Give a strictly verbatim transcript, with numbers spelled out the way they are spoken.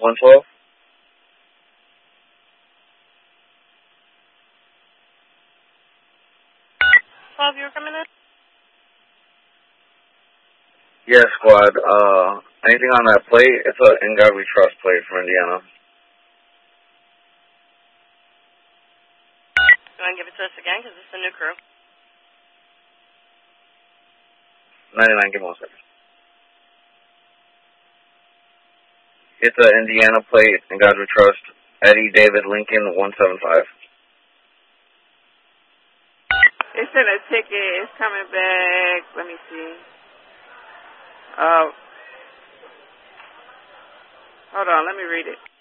one twelve. twelve, you were coming in? Yes, squad. Uh, anything on that plate? It's a In God We Trust plate from Indiana. You want to give it to us again? Because it's a new crew. ninety-nine, give me one second. It's an Indiana plate, In God We Trust. Eddie David Lincoln, one seven five. It's in a ticket. It's coming back. Let me see. Oh. Hold on. Let me read it.